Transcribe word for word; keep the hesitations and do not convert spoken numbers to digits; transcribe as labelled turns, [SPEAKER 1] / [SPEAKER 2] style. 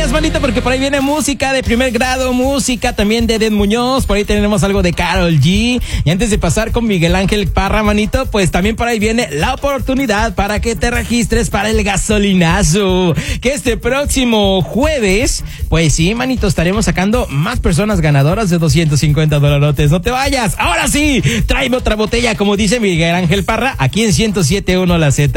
[SPEAKER 1] vayas, manito, porque por ahí viene música de primer grado, música también de Eden Muñoz, por ahí tenemos algo de Karol G. Y antes de pasar con Miguel Ángel Parra, manito, pues también por ahí viene la oportunidad para que te registres para el gasolinazo, que este próximo jueves, pues sí, manito, estaremos sacando más personas ganadoras de doscientos cincuenta dolarotes. No te vayas. Ahora sí, tráeme otra botella, como dice Miguel Ángel Parra, aquí en ciento siete punto uno La Z.